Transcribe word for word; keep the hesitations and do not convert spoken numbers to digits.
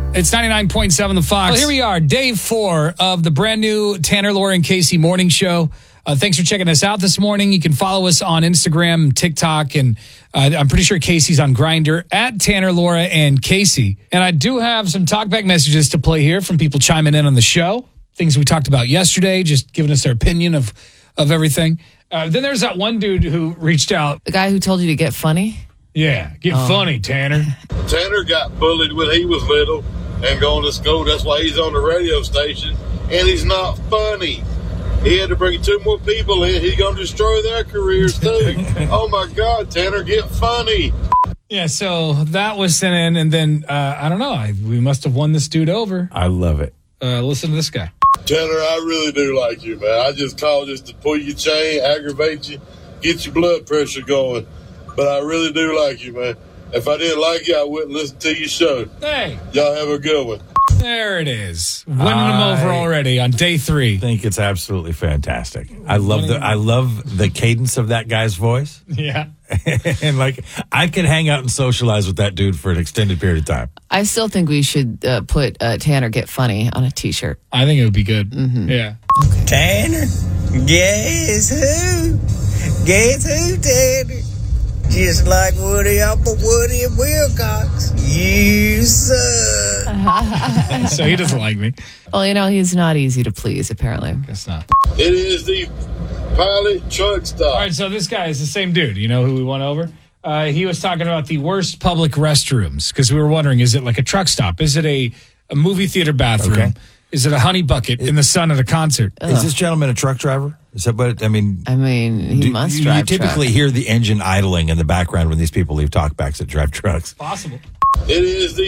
It's ninety-nine point seven The Fox. Well, here we are, day four of the brand new Tanner, Laura, and Casey morning show. Uh, thanks for checking us out this morning. You can follow us on Instagram, TikTok, and uh, I'm pretty sure Casey's on Grindr, at Tanner, Laura, and Casey. And I do have some talkback messages to play here from people chiming in on the show. Things we talked about yesterday, just giving us their opinion of, of everything. Uh, then there's that one dude who reached out. The guy who told you to get funny? Yeah, get oh. funny, Tanner. Tanner got bullied when he was little and going to school. That's why he's on the radio station. And he's not funny. He had to bring two more people in. He's going to destroy their careers, too. Oh, my God, Tanner, get funny. Yeah, so that was sent in, and then, uh, I don't know, I, we must have won this dude over. I love it. Uh, listen to this guy. Tanner, I really do like you, man. I just called just to pull your chain, aggravate you, get your blood pressure going. But I really do like you, man. If I didn't like you, I wouldn't listen to your show. Hey. Y'all have a good one. There it is. Winning them over already on day three. I think it's absolutely fantastic. I love the I love the cadence of that guy's voice. Yeah. And like, I could hang out and socialize with that dude for an extended period of time. I still think we should uh, put uh, Tanner Get Funny on a t-shirt. I think it would be good. Mm-hmm. Yeah. Okay. Tanner, guess who? Guess who, Tanner? Just like Woody Apple, Woody and Wilcox. You suck. So he doesn't like me. Well, you know, he's not easy to please, apparently. Guess not. It is the Pilot Truck Stop. All right, so this guy is the same dude. You know who we won over? Uh, he was talking about the worst public restrooms because we were wondering, is it like a truck stop? Is it a, a movie theater bathroom? Okay. Is it a honey bucket in the sun at a concert? Ugh. Is this gentleman a truck driver? Is that what, I mean? I mean, he do, must you, drive You typically truck. hear the engine idling in the background when these people leave talkbacks that drive trucks. Possible. It is the